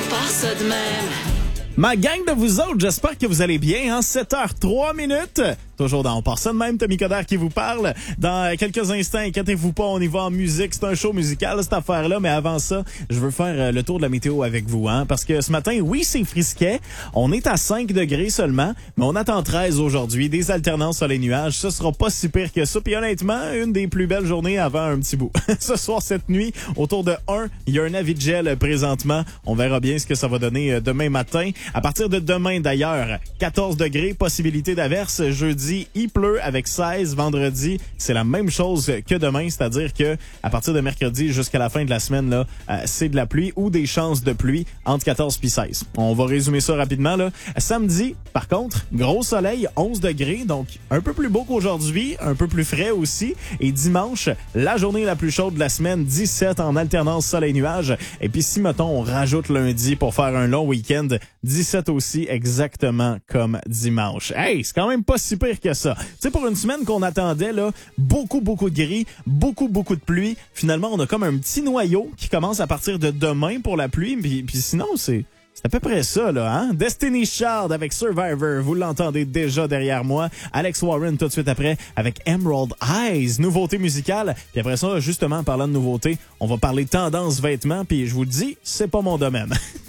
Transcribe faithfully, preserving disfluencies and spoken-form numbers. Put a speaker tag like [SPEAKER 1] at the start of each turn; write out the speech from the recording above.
[SPEAKER 1] part ça de même.
[SPEAKER 2] Ma gang de vous autres, j'espère que vous allez bien. En sept heures trois minutes, toujours dans On part ça de même, Tommy Coderre qui vous parle. Dans quelques instants, inquiétez-vous pas, on y va en musique. C'est un show musical, cette affaire-là. Mais avant ça, je veux faire le tour de la météo avec vous. hein, Parce que ce matin, oui, c'est frisquet. On est à cinq degrés seulement, mais on attend treize aujourd'hui. Des alternances sur les nuages. Ce sera pas si pire que ça. Puis honnêtement, une des plus belles journées avant un petit bout. Ce soir, cette nuit, autour de un, il y a un avis de gel présentement. On verra bien ce que ça va donner demain matin. À partir de demain, d'ailleurs, quatorze degrés, possibilité d'averse. Jeudi, il pleut avec seize. Vendredi, c'est la même chose que demain, c'est-à-dire que à partir de mercredi jusqu'à la fin de la semaine, là, euh, c'est de la pluie ou des chances de pluie entre quatorze puis seize. On va résumer ça rapidement. Là. Samedi, par contre, gros soleil, onze degrés, donc un peu plus beau qu'aujourd'hui, un peu plus frais aussi. Et dimanche, la journée la plus chaude de la semaine, dix-sept en alternance soleil-nuage. Et puis si, mettons, on rajoute lundi pour faire un long week-end, dix-sept aussi, exactement comme dimanche. Hey, c'est quand même pas si pire que ça. Tu sais, pour une semaine qu'on attendait, là, beaucoup, beaucoup de gris, beaucoup, beaucoup de pluie. Finalement, on a comme un petit noyau qui commence à partir de demain pour la pluie. Puis, puis sinon, c'est... C'est à peu près ça, là, hein? Destiny's Child avec Survivor. Vous l'entendez déjà derrière moi. Alex Warren tout de suite après avec Emerald Eyes. Nouveauté musicale. Puis après ça, justement, en parlant de nouveauté, on va parler tendance vêtements. Puis je vous le dis, c'est pas mon domaine.